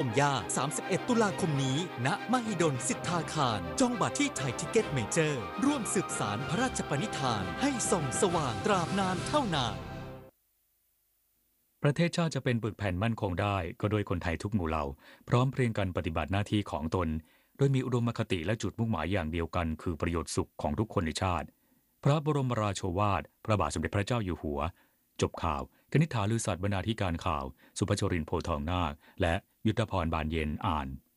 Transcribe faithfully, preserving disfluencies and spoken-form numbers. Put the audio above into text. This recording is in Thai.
ญญา สามสิบเอ็ด ตุลาคมนี้ ณ มหิดลสิทธาคาร จองบัตรที่ไทยทิกเก็ตเมเจอร์ ร่วมสืบสารพระราชปณิธานให้ส่องสว่างตราบนานเท่านานประเทศชาติจะเป็นปึกแผ่นมั่นคงได้ก็โดยคนไทยทุกหมู่เหล่าพร้อมเพรียงกันปฏิบัติหน้าที่ของตนโดยมีอุดมคติและจุดมุ่งหมายอย่างเดียวกันคือประโยชน์สุขของทุกคนในชาติพระบรมราโชวาทพระบาทสมเด็จพระเจ้าอยู่หัวจบข่าวกนิษฐาลือสัตย์บรรณาธิการข่าวสุภชรินทร์โพธิ์ทองนาคและยุทธพรบานเย็นอ่าน